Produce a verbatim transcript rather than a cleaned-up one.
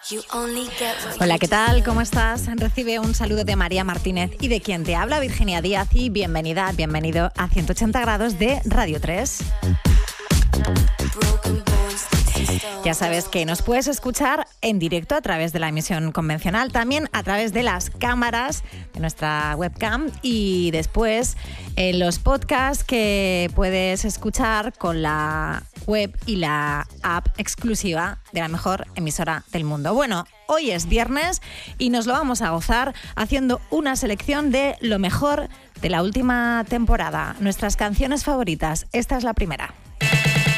Hola, ¿qué tal? ¿Cómo estás? Recibe un saludo de María Martínez y de quien te habla, Virginia Díaz, y bienvenida, bienvenido a ciento ochenta grados de Radio tres. Ya sabes que nos puedes escuchar en directo a través de la emisión convencional, también a través de las cámaras de nuestra webcam y después en los podcasts que puedes escuchar con la web y la app exclusiva de la mejor emisora del mundo. Bueno, hoy es viernes y nos lo vamos a gozar haciendo una selección de lo mejor de la última temporada, nuestras canciones favoritas. Esta es la primera.